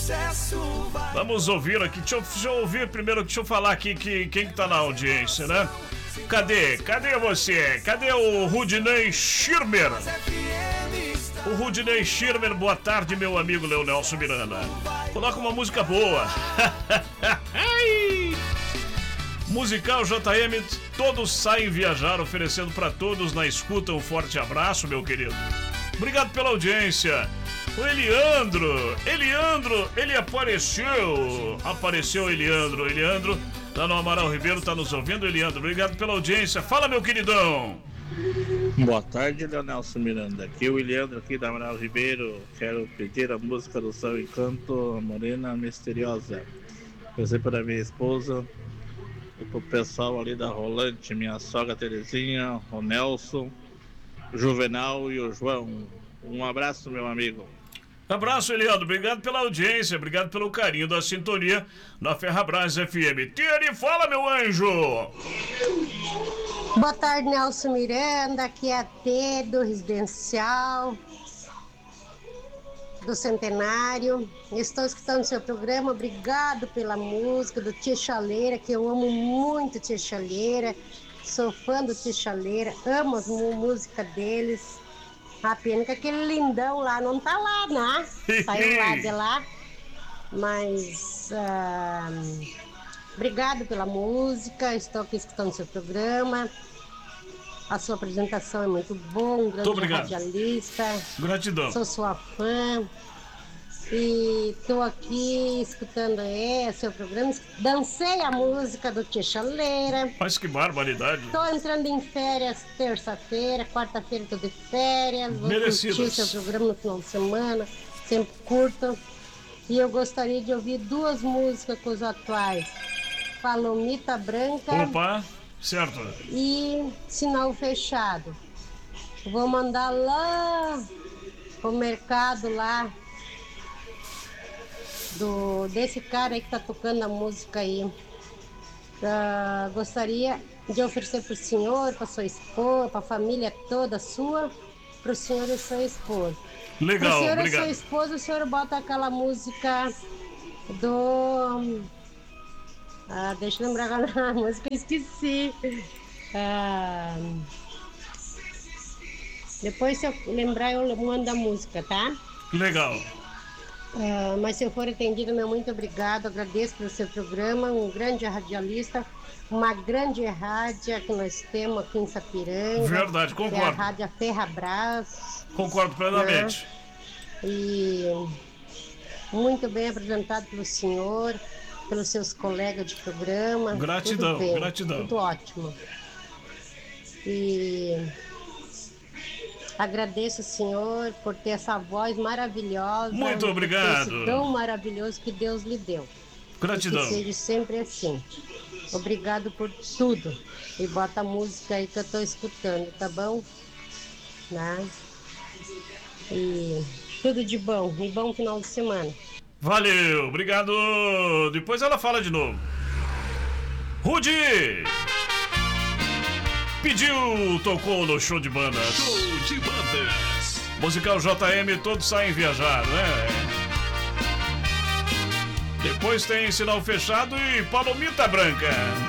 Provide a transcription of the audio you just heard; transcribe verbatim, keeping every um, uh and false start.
Vamos ouvir aqui, deixa eu, deixa eu ouvir primeiro, deixa eu falar aqui que, quem que tá na audiência, né? Cadê? Cadê você? Cadê o Rudinei Schirmer? O Rudinei Schirmer, boa tarde, meu amigo Leonelson Miranda. Coloca uma música boa. Musical J M, todos saem viajar, oferecendo para todos na escuta um forte abraço, meu querido. Obrigado pela audiência. O Eliandro, Eliandro, ele apareceu. Apareceu Eliandro, Eliandro, lá no Amaral Ribeiro, tá nos ouvindo, Eliandro. Obrigado pela audiência. Fala, meu queridão. Boa tarde, Leonelson Miranda. Aqui é o Eliandro, aqui da Amaral Ribeiro. Quero pedir a música do Seu Encanto, a Morena Misteriosa. Fazer para minha esposa e pro pessoal ali da Rolante, minha sogra Terezinha, o Nelson, o Juvenal e o João. Um abraço, meu amigo. Abraço, Eliandro. Obrigado pela audiência, obrigado pelo carinho da sintonia na Ferrabras F M. Tiane, fala, meu anjo. Boa tarde, Nelson Miranda. Aqui é a T do Residencial do Centenário. Estou escutando seu programa. Obrigado pela música do Tia Chaleira, que eu amo muito Tia Chaleira. Sou fã do Tia Chaleira, amo a música deles. A pena que aquele lindão lá não tá lá, né? Saiu lá de lá. Mas uh, obrigado pela música. Estou aqui escutando seu programa. A sua apresentação é muito boa, um grande radialista. Gratidão. Sou sua fã. E estou aqui escutando é, seu programa. Dancei a música do Tia Chaleira. Mas que barbaridade. Estou entrando em férias terça-feira, quarta-feira estou de férias. Vou Merecidas. curtir seu programa no final de semana. Sempre curto. E eu gostaria de ouvir duas músicas com os atuais. Palomita Branca. Opa, certo. E Sinal Fechado. Vou mandar lá pro mercado lá. Do, desse cara aí que tá tocando a música aí. Uh, gostaria de oferecer pro senhor, pra sua esposa, pra família toda sua, pro senhor e sua esposa. Legal, pro senhor obrigado. E sua esposa, o senhor bota aquela música do... Ah, deixa eu lembrar agora a música, eu esqueci. Ah, depois, se eu lembrar, eu mando a música, tá? Legal. Uh, mas se eu for atendida, meu muito obrigado, agradeço pelo seu programa, um grande radialista, uma grande rádio que nós temos aqui em Sapiranga. Verdade, concordo. É a Rádio Ferrabras. Concordo plenamente. Né? E muito bem apresentado pelo senhor, pelos seus colegas de programa. Gratidão, bem, gratidão. Muito ótimo. E... agradeço, senhor, por ter essa voz maravilhosa. Muito obrigado. Esse dom maravilhoso que Deus lhe deu. Gratidão. E que seja sempre assim. Obrigado por tudo. E bota a música aí que eu tô escutando, tá bom? Né? E tudo de bom. E bom final de semana. Valeu, obrigado. Depois ela fala de novo. Rudy! Pediu, tocou no show de bandas. Show de bandas. Musical J M, todos saem viajar, né? Depois tem Sinal Fechado e Palomita Branca.